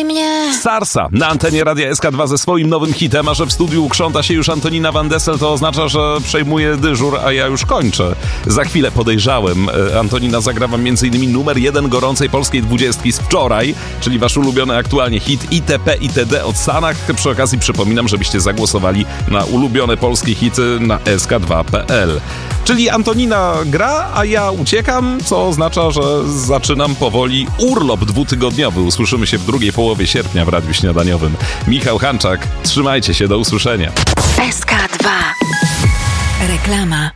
Kochaj mnie. Sarsa na antenie Radia SK2 ze swoim nowym hitem, a że w studiu krząta się już Antonina Van Dessel, to oznacza, że przejmuje dyżur, a ja już kończę. Za chwilę podejrzałem. Antonina zagra wam m.in. numer 1 gorącej polskiej 20 z wczoraj, czyli wasz ulubiony aktualnie hit ITP ITD od Sanach. Przy okazji przypominam, żebyście zagłosowali na ulubione polskie hity na sk2.pl. Czyli Antonina gra, a ja uciekam, co oznacza, że zaczynam powoli urlop dwutygodniowy. Usłyszymy się w drugiej połowie sierpnia w Radiu Śniadaniowym. Michał Hanczak, trzymajcie się, do usłyszenia. SK2. Reklama.